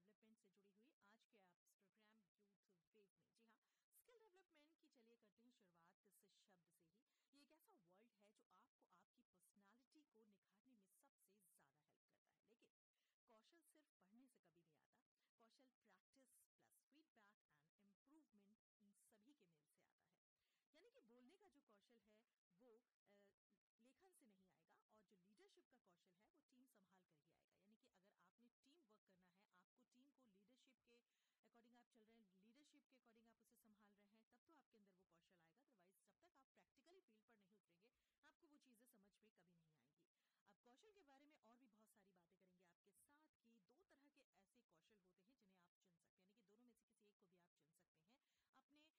Development से जुड़ी हुई आज के आप इस प्रोग्राम यूथ वेव में। जी हाँ, स्किल डेवलपमेंट की चलिए करते हैं शुरुआत इस शब्द से ही। ये एक ऐसा वर्ल्ड है जो आपको आपकी पर्सनालिटी को निखारने में सबसे ज़्यादा हेल्प करता है। लेकिन कौशल सिर्फ पढ़ने से कभी नहीं आता। कौशल practice plus feedback and improvement, इन सभी के मेल से आता है। यानी कि बोलने का जो कौशल है वो लेखन से नहीं आएगा, और जो लीडरशिप का कौशल है वो टीम संभाल कर ही